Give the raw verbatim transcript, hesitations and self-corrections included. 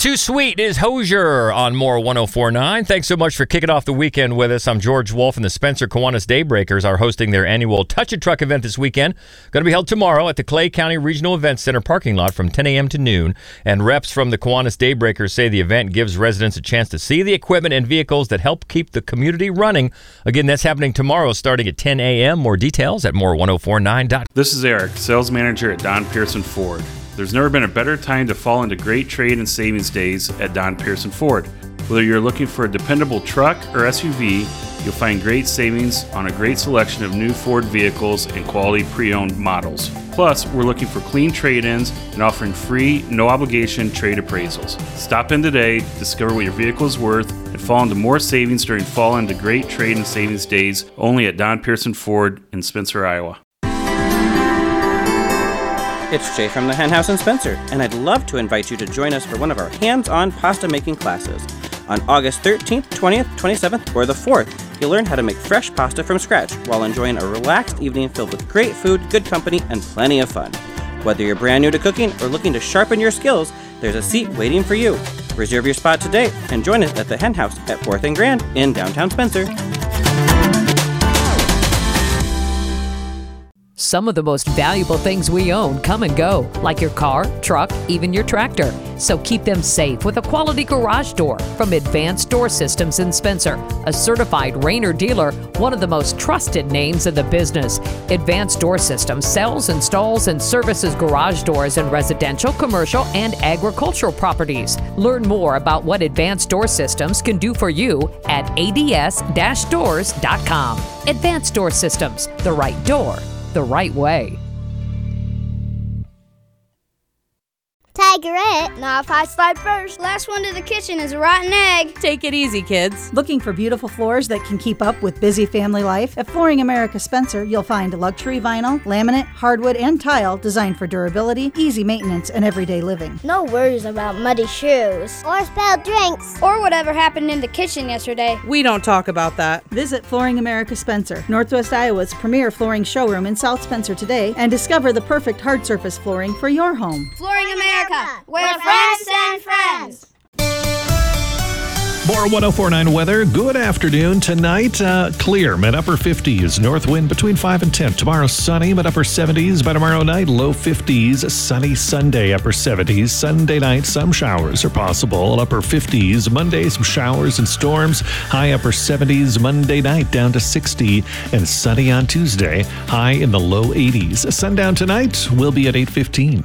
Too Sweet is Hozier on More one oh four point nine. Thanks so much for kicking off the weekend with us. I'm George Wolf, and the Spencer Kiwanis Daybreakers are hosting their annual Touch a Truck event this weekend. Going to be held tomorrow at the Clay County Regional Events Center parking lot from ten a.m. to noon. And reps from the Kiwanis Daybreakers say the event gives residents a chance to see the equipment and vehicles that help keep the community running. Again, that's happening tomorrow starting at ten a.m. More details at more ten forty-nine dot com. This is Eric, sales manager at Don Pearson Ford. There's never been a better time to fall into great trade and savings days at Don Pearson Ford. Whether you're looking for a dependable truck or S U V, you'll find great savings on a great selection of new Ford vehicles and quality pre-owned models. Plus, we're looking for clean trade-ins and offering free, no-obligation trade appraisals. Stop in today, discover what your vehicle is worth, and fall into more savings during fall into great trade and savings days only at Don Pearson Ford in Spencer, Iowa. It's Jay from the Hen House in Spencer, and I'd love to invite you to join us for one of our hands-on pasta making classes. On August thirteenth, twentieth, twenty-seventh, or the fourth, you'll learn how to make fresh pasta from scratch while enjoying a relaxed evening filled with great food, good company, and plenty of fun. Whether you're brand new to cooking or looking to sharpen your skills, there's a seat waiting for you. Reserve your spot today and join us at the Hen House at fourth and Grand in downtown Spencer. Some of the most valuable things we own come and go, like your car, truck, even your tractor. So keep them safe with a quality garage door from Advanced Door Systems in Spencer, a certified Rainer dealer, one of the most trusted names in the business. Advanced Door Systems sells, installs, and services garage doors in residential, commercial, and agricultural properties. Learn more about what Advanced Door Systems can do for you at A D S doors dot com. Advanced Door Systems, the right door, the right way. Tigerette, not if I slide first. Last one to the kitchen is a rotten egg. Take it easy, kids. Looking for beautiful floors that can keep up with busy family life? At Flooring America Spencer, you'll find luxury vinyl, laminate, hardwood, and tile designed for durability, easy maintenance, and everyday living. No worries about muddy shoes. Or spilled drinks. Or whatever happened in the kitchen yesterday. We don't talk about that. Visit Flooring America Spencer, Northwest Iowa's premier flooring showroom in South Spencer today, and discover the perfect hard surface flooring for your home. Flooring America, where friends send friends. More ten forty-nine weather. Good afternoon. Tonight, uh, clear, mid upper fifties. North wind between five and ten. Tomorrow, sunny, mid upper seventies. By tomorrow night, low fifties. Sunny Sunday, upper seventies. Sunday night, some showers are possible. Upper fifties. Monday, some showers and storms. High upper seventies. Monday night, down to sixty. And sunny on Tuesday. High in the low eighties. Sundown tonight will be at eight fifteen.